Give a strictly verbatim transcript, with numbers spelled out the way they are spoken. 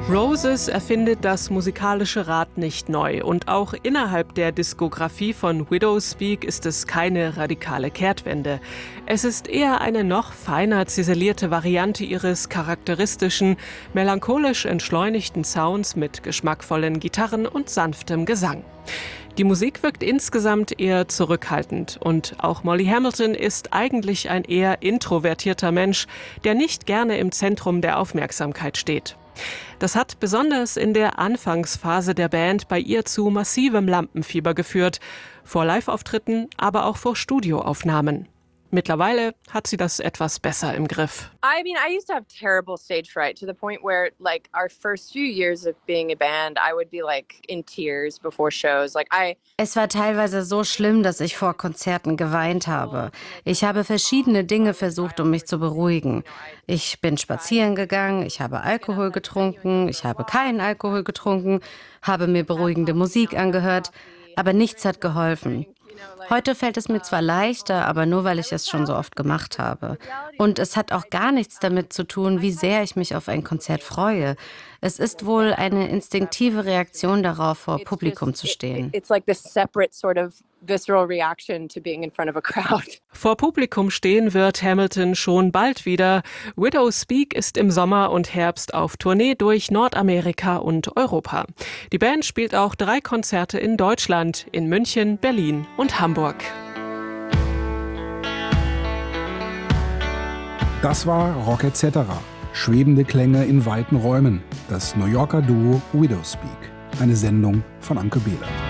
Roses erfindet das musikalische Rad nicht neu und auch innerhalb der Diskografie von Widowspeak ist es keine radikale Kehrtwende. Es ist eher eine noch feiner ziselierte Variante ihres charakteristischen, melancholisch entschleunigten Sounds mit geschmackvollen Gitarren und sanftem Gesang. Die Musik wirkt insgesamt eher zurückhaltend und auch Molly Hamilton ist eigentlich ein eher introvertierter Mensch, der nicht gerne im Zentrum der Aufmerksamkeit steht. Das hat besonders in der Anfangsphase der Band bei ihr zu massivem Lampenfieber geführt, vor Live-Auftritten, aber auch vor Studioaufnahmen. Mittlerweile hat sie das etwas besser im Griff. I mean, I used to have terrible stage fright to the point where, like, our first few years of being a band, I would be like in tears before shows. Like I. Es war teilweise so schlimm, dass ich vor Konzerten geweint habe. Ich habe verschiedene Dinge versucht, um mich zu beruhigen. Ich bin spazieren gegangen, ich habe Alkohol getrunken, ich habe keinen Alkohol getrunken, habe mir beruhigende Musik angehört, aber nichts hat geholfen. Heute fällt es mir zwar leichter, aber nur, weil ich es schon so oft gemacht habe. Und es hat auch gar nichts damit zu tun, wie sehr ich mich auf ein Konzert freue. Es ist wohl eine instinktive Reaktion darauf, vor Publikum zu stehen. Vor Publikum stehen wird Hamilton schon bald wieder. Widowspeak ist im Sommer und Herbst auf Tournee durch Nordamerika und Europa. Die Band spielt auch drei Konzerte in Deutschland, in München, Berlin und Hamburg. Das war Rock et cetera. Schwebende Klänge in weiten Räumen. Das New Yorker Duo Widowspeak. Eine Sendung von Anke Behler.